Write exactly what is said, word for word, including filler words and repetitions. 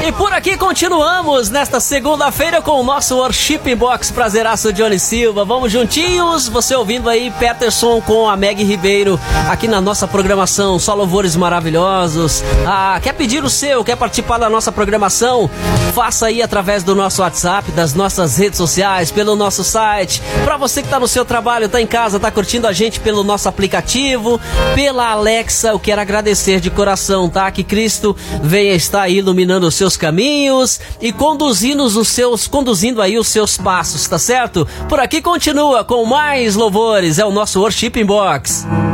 E por aqui continuamos nesta segunda-feira com o nosso Worship Box. Prazeraço, Johnny Silva. Vamos juntinhos, você ouvindo aí Peterson com a Meg Ribeiro aqui na nossa programação. Só louvores maravilhosos. Ah, quer pedir o seu, quer participar da nossa programação? Faça aí através do nosso WhatsApp, das nossas redes sociais, pelo nosso site. Para você que está no seu trabalho, está em casa, está curtindo a gente pelo nosso aplicativo, pela Alexa, eu quero agradecer de coração, tá? Que Cristo venha estar aí iluminando os seus caminhos e conduzindo os seus, conduzindo aí os seus passos, tá certo? Por aqui continua com mais louvores, é o nosso Worship Box.